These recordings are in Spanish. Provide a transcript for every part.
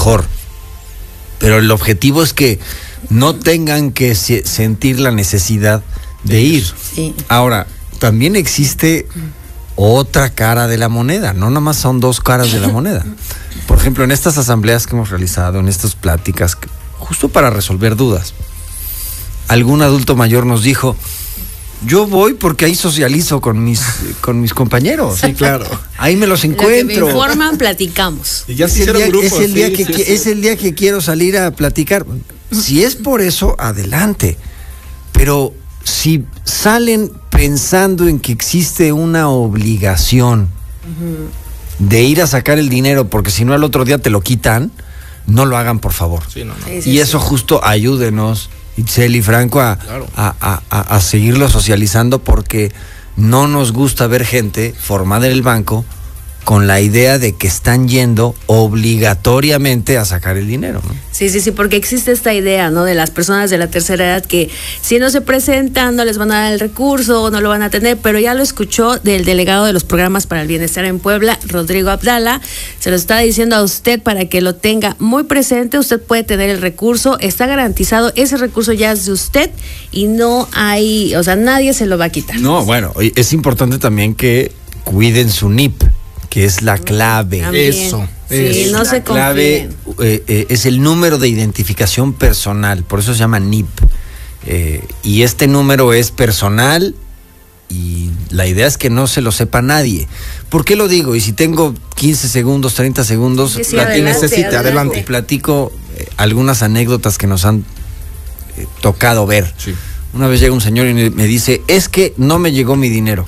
mejor. Pero el objetivo es que no tengan que sentir la necesidad de ir. Sí. Ahora, también existe otra cara de la moneda, no nomás son dos caras de la moneda. Por ejemplo, en estas asambleas que hemos realizado, en estas pláticas, justo para resolver dudas, algún adulto mayor nos dijo: yo voy porque ahí socializo con mis compañeros. Sí, claro. Ahí me los encuentro. Lo que me informan, platicamos. Y ya Es el día que sí. quiero salir a platicar. Si es por eso, adelante. Pero si salen pensando en que existe una obligación de ir a sacar el dinero, porque si no al otro día te lo quitan, no lo hagan, por favor. Sí, no. Y eso justo ayúdenos, Itzel y Franco, a seguirlo socializando, porque no nos gusta ver gente formada en el banco con la idea de que están yendo obligatoriamente a sacar el dinero, ¿no? Sí, porque existe esta idea, ¿no?, de las personas de la tercera edad que si no se presentan no les van a dar el recurso, no lo van a tener, pero ya lo escuchó del delegado de los programas para el bienestar en Puebla, Rodrigo Abdala, se lo está diciendo a usted para que lo tenga muy presente. Usted puede tener el recurso, está garantizado, ese recurso ya es de usted y no hay, o sea, nadie se lo va a quitar. No, bueno, es importante también que cuiden su NIP, que es la clave. También. Sí, no se confíen. La clave es el número de identificación personal, por eso se llama NIP. Y este número es personal y la idea es que no se lo sepa nadie. ¿Por qué lo digo? Y si tengo 15 segundos, 30 segundos, sí, adelante. Platico algunas anécdotas que nos han tocado ver. Sí. Una vez llega un señor y me dice: es que no me llegó mi dinero.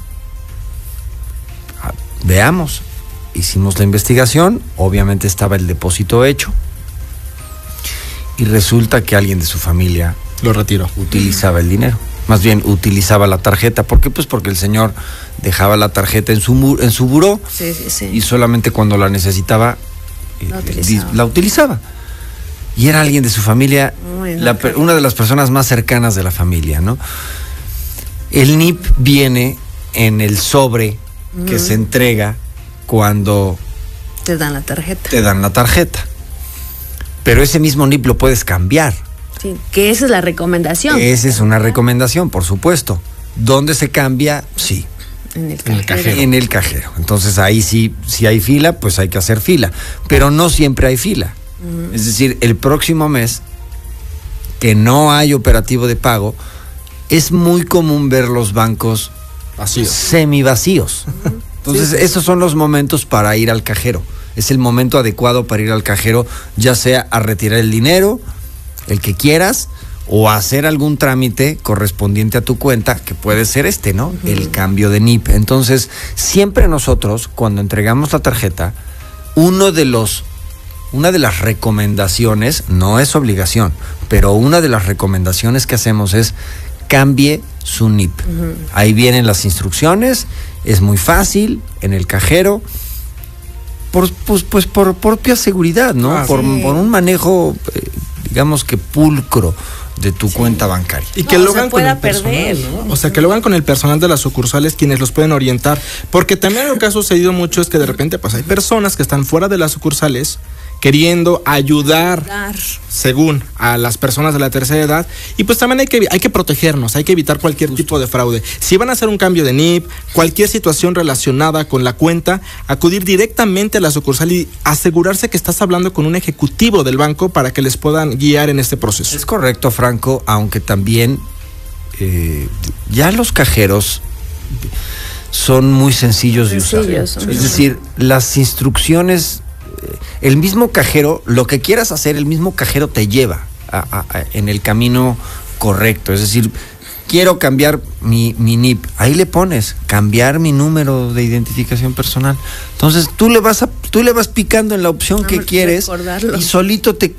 Veamos. Hicimos la investigación, obviamente estaba el depósito hecho y resulta que alguien de su familia lo retiró. Utilizaba el dinero, más bien utilizaba la tarjeta. ¿Por qué? Pues porque el señor dejaba la tarjeta en su buró y solamente cuando la necesitaba la utilizaba. Y era alguien de su familia, una de las personas más cercanas de la familia, ¿no? El NIP viene en el sobre que se entrega cuando te dan la tarjeta. Pero ese mismo NIP lo puedes cambiar. Sí, que esa es la recomendación. Esa es una recomendación, por supuesto. ¿Dónde se cambia? Sí. En el cajero. En el cajero. Entonces ahí sí, si hay fila, pues hay que hacer fila. Pero no siempre hay fila. Es decir, el próximo mes, que no hay operativo de pago, es muy común ver los bancos semivacíos. Entonces, esos son los momentos para ir al cajero. Es el momento adecuado para ir al cajero, ya sea a retirar el dinero, el que quieras, o a hacer algún trámite correspondiente a tu cuenta, que puede ser ¿no? El cambio de NIP. Entonces, siempre nosotros, cuando entregamos la tarjeta, una de las recomendaciones, no es obligación, pero una de las recomendaciones que hacemos es: cambie su NIP. Ahí vienen las instrucciones, es muy fácil, en el cajero, por propia seguridad, ¿no? Por un manejo, digamos que pulcro de tu cuenta bancaria. Y que lo hagan con el personal, ¿no? O sea, que lo hagan con el personal de las sucursales, quienes los pueden orientar. Porque también lo que ha sucedido mucho es que de repente pues hay personas que están fuera de las sucursales queriendo ayudar según a las personas de la tercera edad, y pues también hay que protegernos, hay que evitar cualquier tipo de fraude. Si van a hacer un cambio de NIP, cualquier situación relacionada con la cuenta, acudir directamente a la sucursal y asegurarse que estás hablando con un ejecutivo del banco para que les puedan guiar en este proceso. Es correcto, Franco, aunque también ya los cajeros son muy sencillos de usar. Es decir, las instrucciones, el mismo cajero, lo que quieras hacer, el mismo cajero te lleva en el camino correcto. Es decir, quiero cambiar mi NIP, ahí le pones cambiar mi número de identificación personal. Entonces tú le vas picando en la opción que quieres y solito te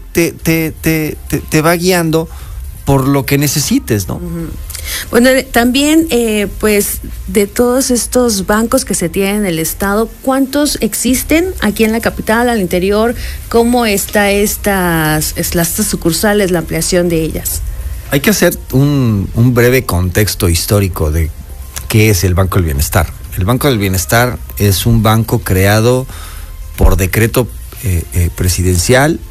va guiando por lo que necesites, ¿no? Bueno, también, pues, de todos estos bancos que se tienen en el estado, ¿cuántos existen aquí en la capital, al interior? ¿Cómo está estas sucursales, la ampliación de ellas? Hay que hacer un breve contexto histórico de qué es el Banco del Bienestar. El Banco del Bienestar es un banco creado por decreto presidencial